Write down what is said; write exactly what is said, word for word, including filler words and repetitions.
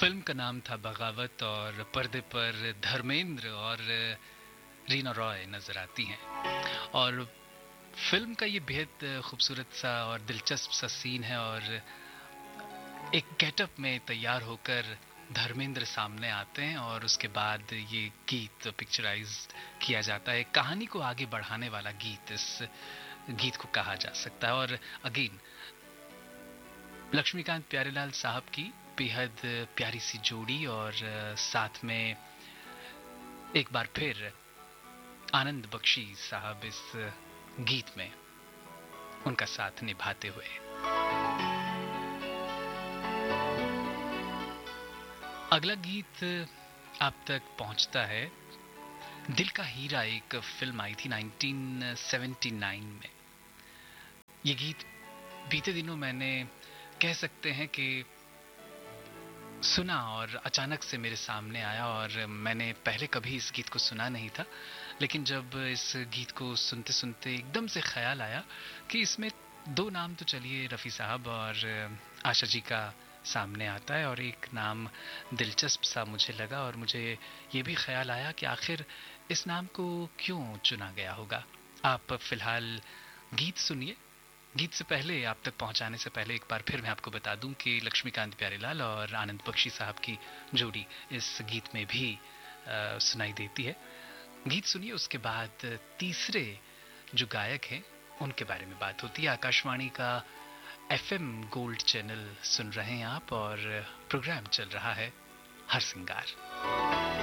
Film का नाम था बगावत और पर्दे पर धर्मेंद्र और रीना रॉय नजर आती हैं। और फिल्म का ये बेहद खूबसूरत सा और दिलचस्प सा सीन है और एक गेटअप में तैयार होकर धर्मेंद्र सामने आते हैं और उसके बाद ये गीत पिक्चराइज किया जाता है। कहानी को आगे बढ़ाने वाला गीत इस गीत को कहा जा सकता है। और अगेन लक्ष्मीकांत प्यारेलाल साहब की बेहद प्यारी सी जोड़ी और साथ में एक बार फिर आनंद बख्शी साहब इस गीत में उनका साथ निभाते हुए। अगला गीत आप तक पहुंचता है। दिल का हीरा एक फिल्म आई थी नाइनटीन सेवेंटी नाइन में। ये गीत बीते दिनों मैंने कह सकते हैं कि सुना और अचानक से मेरे सामने आया और मैंने पहले कभी इस गीत को सुना नहीं था। लेकिन जब इस गीत को सुनते सुनते एकदम से ख्याल आया कि इसमें दो नाम तो चलिए रफ़ी साहब और आशा जी का सामने आता है और एक नाम दिलचस्प सा मुझे लगा और मुझे ये भी ख्याल आया कि आखिर इस नाम को क्यों चुना गया होगा। आप फिलहाल गीत सुनिए। गीत से पहले आप तक पहुंचाने से पहले एक बार फिर मैं आपको बता दूं कि लक्ष्मीकांत प्यारेलाल और आनंद बख्शी साहब की जोड़ी इस गीत में भी आ, सुनाई देती है। गीत सुनिए, उसके बाद तीसरे जो गायक हैं उनके बारे में बात होती है। आकाशवाणी का एफएम गोल्ड चैनल सुन रहे हैं आप और प्रोग्राम चल रहा है हर सिंगार।